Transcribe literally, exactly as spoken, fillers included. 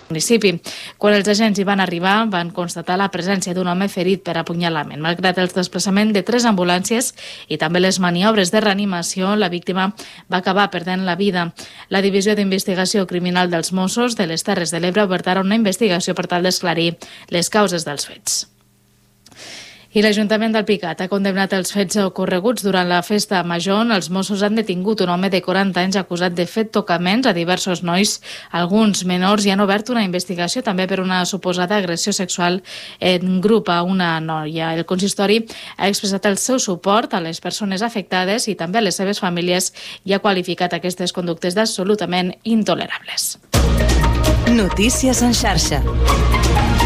municipi. Quan els agents hi van arribar, van constatar la presència d'un home ferit per apunyalament. Malgrat el desplaçament de tres ambulàncies i també les maniobres de reanimació, la víctima va acabar perdent la vida. La Divisió d'Investigació Criminal dels Mossos de les Terres de l'Ebre ha obert ara una investigació per tal d'esclarir les causes dels fets. I l'Ajuntament d'Alpicat ha condemnat els fets ocorreguts durant la festa major on els Mossos han detingut un home de quaranta anys acusat de fet tocaments a diversos nois, alguns menors, i han obert una investigació també per una suposada agressió sexual en grup a una noia. El consistori ha expressat el seu suport a les persones afectades i també a les seves famílies i ha qualificat aquestes conductes d'absolutament intolerables. Notícies en xarxa.